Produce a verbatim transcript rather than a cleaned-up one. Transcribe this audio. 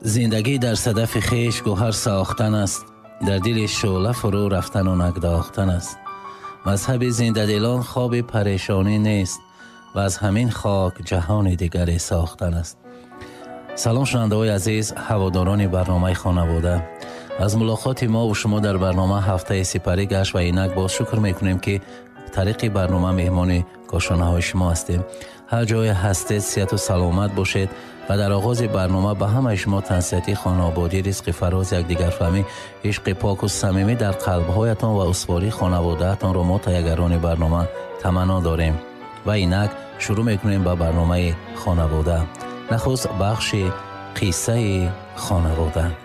زندگی در صدف خیش گوهر ساختن است، در دل شعله فرو رفتن و نگداختن است. مذهب زنده دلان خواب پریشانی نیست و از همین خاک جهان دیگری ساختن است. سلام شنونده‌های عزیز، هواداران برنامه خانواده، از ملاقات ما و شما در برنامه هفته سپری گشت و اینک باز شکر میکنیم که طریق برنامه مهمان کاشانه های شما هستیم. هر جای هستید صحت و سلامت باشید و در آغاز برنامه به همه شما تنسیتی خانوادگی، رزق فراز، یکدیگر فهمی، عشق پاک و صمیمی در قلب‌هایتان و اسواری خانواده‌تان را ما تیگران برنامه تمنا داریم و اینک شروع میکنیم با برنامه خانواده. نخست بخش قصه خانواده.